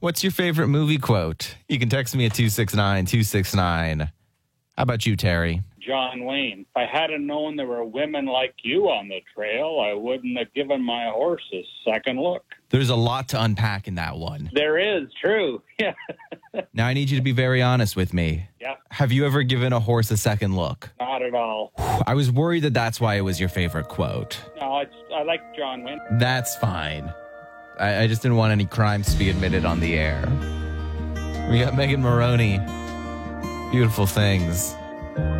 What's your favorite movie quote? You can text me at 269-269. How about you, Terry? John Wayne. If I hadn't known there were women like you on the trail, I wouldn't have given my horse a second look. There's a lot to unpack in that one. There is, true. Yeah. Now I need you to be very honest with me. Yeah. Have you ever given a horse a second look? Not at all. I was worried that that's why it was your favorite quote. No, I like John Wayne. That's fine. I just didn't want any crimes to be admitted on the air. We got Megan Maroney. Beautiful Things.